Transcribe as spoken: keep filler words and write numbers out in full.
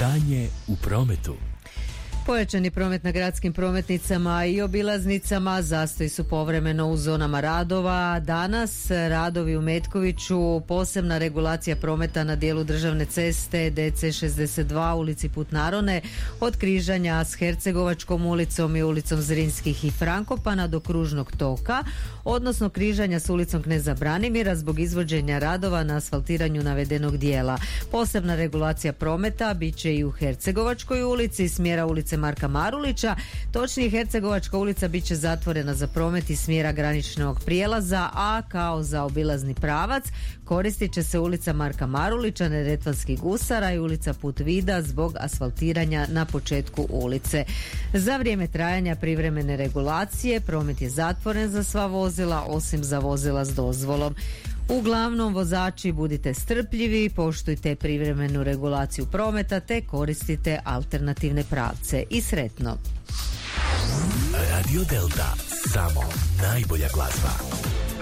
Stanje u prometu. Pojačani promet na gradskim prometnicama i obilaznicama, zastoji su povremeno u zonama radova. Danas radovi u Metkoviću, posebna regulacija prometa na dijelu državne ceste D C šezdeset dva ulici Put Narone od križanja s Hercegovačkom ulicom i ulicom Zrinskih i Frankopana do kružnog toka, odnosno križanja s ulicom Kneza Branimira zbog izvođenja radova na asfaltiranju navedenog dijela. Posebna regulacija prometa bit će i u Hercegovačkoj ulici, smjera ulice Marka Marulića. Točnije, Hercegovačka ulica bit će zatvorena za promet iz smjera graničnog prijelaza, a kao za obilazni pravac koristit će se ulica Marka Marulića, Neretvanskih gusara i ulica Put Vida zbog asfaltiranja na početku ulice. Za vrijeme trajanja privremene regulacije promet je zatvoren za sva vozila osim za vozila s dozvolom. Uglavnom, vozači, budite strpljivi, poštujte privremenu regulaciju prometa te koristite alternativne pravce. I sretno! Radio Delta, samo najbolja glazba.